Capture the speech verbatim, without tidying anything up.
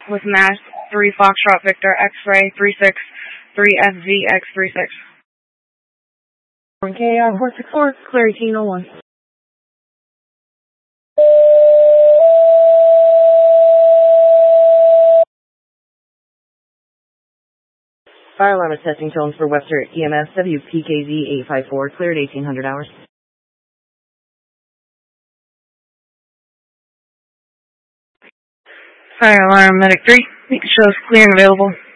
with Mass three Foxtrot Victor X-ray three six three F V X three six. K R four six four, clear eighteen oh one. Fire alarm is testing tones for Webster E M S W P K Z eight five four, cleared eighteen hundred hours. Fire alarm medic three, shows clear and available.